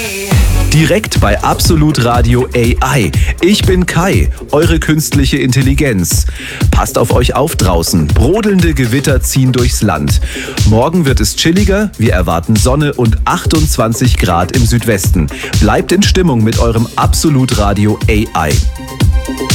Direkt bei Absolut Radio AI. Ich bin Kai, eure künstliche Intelligenz. Passt auf euch auf draußen. Brodelnde Gewitter ziehen durchs Land. Morgen wird es chilliger. Wir erwarten Sonne und 28 Grad im Südwesten. Bleibt in Stimmung mit eurem Absolut Radio AI.